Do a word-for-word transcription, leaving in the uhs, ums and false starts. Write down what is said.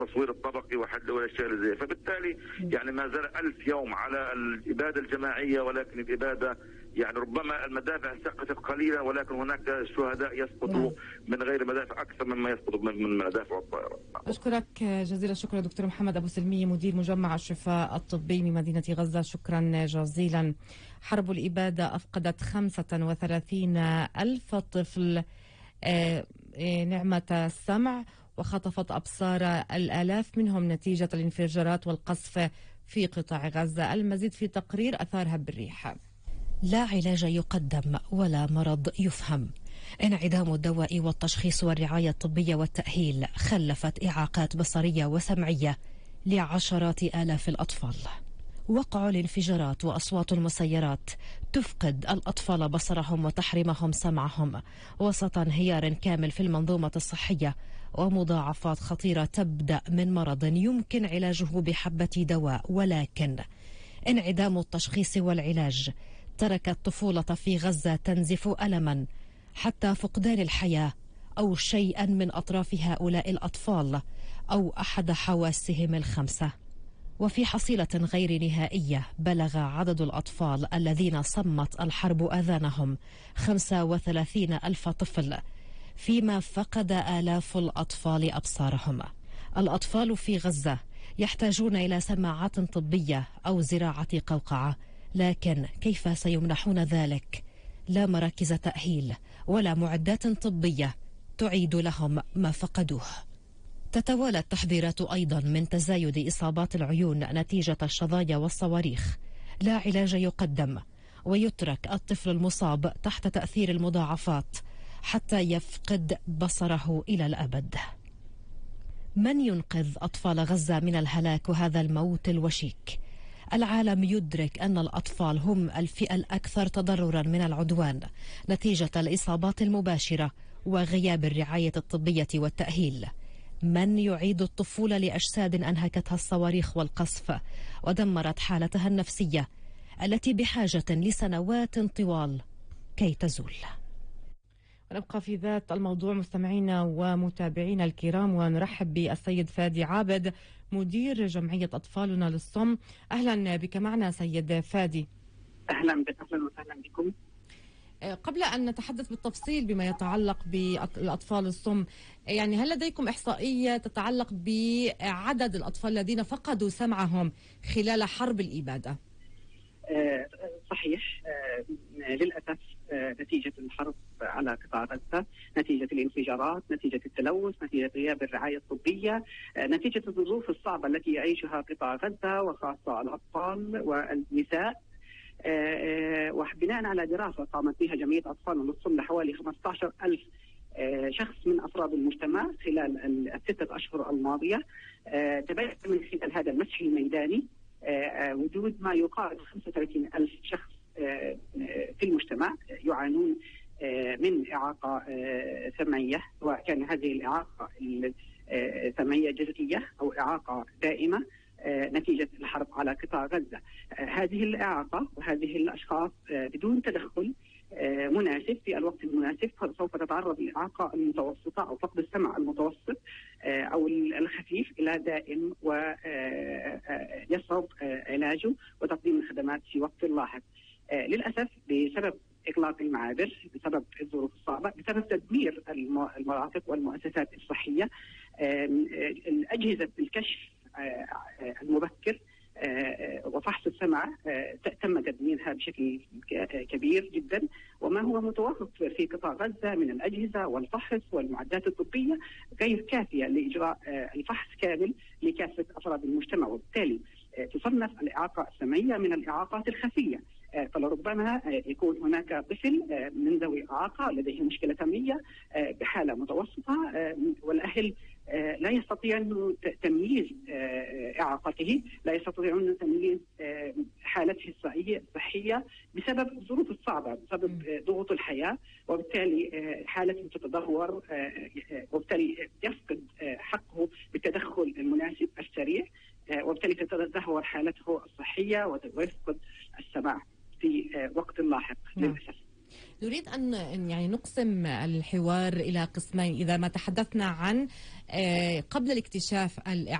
التصوير الطبقي وحل الاشياء اللي زي، فبالتالي يعني ما زال ألف يوم على الاباده الجماعيه، ولكن الاباده يعني ربما المدافع سقطت قليلا، ولكن هناك شهداء يسقطوا من غير مدافع اكثر مما يسقطوا من مدافع الطائرات. اشكرك جزيل الشكر دكتور محمد ابو سلميه، مدير مجمع الشفاء الطبي من مدينه غزه، شكرا جزيلا. حرب الاباده افقدت خمسة وثلاثين الف طفل نعمه السمع، وخطفت أبصار الآلاف منهم نتيجة الانفجارات والقصف في قطاع غزة. المزيد في تقرير أثارها بالريح. لا علاج يقدم ولا مرض يفهم. انعدام الدواء والتشخيص والرعاية الطبية والتأهيل خلفت إعاقات بصرية وسمعية لعشرات آلاف الأطفال. وقع الانفجارات وأصوات المسيرات تفقد الأطفال بصرهم وتحرمهم سمعهم وسط انهيار كامل في المنظومة الصحية ومضاعفات خطيرة تبدأ من مرض يمكن علاجه بحبة دواء، ولكن انعدام التشخيص والعلاج ترك الطفولة في غزة تنزف ألما حتى فقدان الحياة أو شيئا من أطراف هؤلاء الأطفال أو أحد حواسهم الخمسة. وفي حصيلة غير نهائية بلغ عدد الأطفال الذين صمت الحرب آذانهم خمسة وثلاثين ألف طفل، فيما فقد آلاف الأطفال أبصارهم. الأطفال في غزة يحتاجون إلى سماعات طبية أو زراعة قوقعة، لكن كيف سيمنحون ذلك؟ لا مراكز تأهيل ولا معدات طبية تعيد لهم ما فقدوه. تتوالى التحذيرات أيضا من تزايد إصابات العيون نتيجة الشظايا والصواريخ. لا علاج يقدم، ويترك الطفل المصاب تحت تأثير المضاعفات حتى يفقد بصره إلى الأبد. من ينقذ أطفال غزة من الهلاك وهذا الموت الوشيك؟ العالم يدرك أن الأطفال هم الفئة الأكثر تضررا من العدوان نتيجة الإصابات المباشرة وغياب الرعاية الطبية والتأهيل. من يعيد الطفولة لأجساد أنهكتها الصواريخ والقصف ودمرت حالتها النفسية التي بحاجة لسنوات طوال كي تزول؟ ونبقى في ذات الموضوع مستمعينا ومتابعينا الكرام، ونرحب بالسيد فادي عابد مدير جمعية أطفالنا للصم. أهلا بك معنا سيد فادي. أهلا بك، أهلا وسهلا بكم. قبل أن نتحدث بالتفصيل بما يتعلق بالأطفال الصم، يعني هل لديكم إحصائية تتعلق بعدد الأطفال الذين فقدوا سمعهم خلال حرب الإبادة؟ آه صحيح. آه للأسف آه نتيجة الحرب على قطاع غزة، نتيجة الانفجارات، نتيجة التلوث، نتيجة غياب الرعاية الطبية، آه نتيجة الظروف الصعبة التي يعيشها قطاع غزة وخاصة الأطفال والنساء. آه وبناء على دراسة قامت بها جمعية أطفالنا للصم لحوالي خمسة عشر ألف آه شخص من أفراد المجتمع خلال الستة أشهر الماضية، آه تبين من خلال هذا المسح الميداني آه وجود ما يقارب خمسة وثلاثين ألف شخص آه في المجتمع يعانون آه من إعاقة آه سمعية، سواء كان هذه الإعاقة سمعية جزئية أو إعاقة دائمة آه نتيجة الحرب على قطاع غزة. آه هذه الإعاقة وهذه الأشخاص آه بدون تدخل آه مناسب في الوقت المناسب سوف تتعرض للإعاقة المتوسطة أو فقد السمع المتوسط آه أو الخفيف إلى دائم، ويصعب آه علاجه وتقديم الخدمات في وقت لاحق. آه للأسف بسبب إغلاق المعابر، بسبب الظروف الصعبة، بسبب تدمير المرافق والمؤسسات الصحية، آه أجهزة الكشف المبكر وفحص السمع تم تدميرها بشكل كبير جدا، وما هو متوفر في قطاع غزة من الأجهزة والفحص والمعدات الطبية غير كافية لإجراء الفحص كامل لكافة أفراد المجتمع، وبالتالي تصنف الإعاقة السمعية من الإعاقات الخفية. فلربما يكون هناك طفل من ذوي إعاقة لديه مشكلة سمعية بحالة متوسطة، والأهل لا يستطيعون تمييز إعاقته، لا يستطيعون تمييز حالته الصحية بسبب الظروف الصعبة، بسبب ضغوط الحياة، وبالتالي حالته تتدهور، وبالتالي يفقد حقه بالتدخل المناسب السريع، وبالتالي تتدهور حالته الصحية ويفقد السمع في وقت لاحق للأسف. نريد أن يعني نقسم الحوار إلى قسمين. إذا ما تحدثنا عن قبل الاكتشاف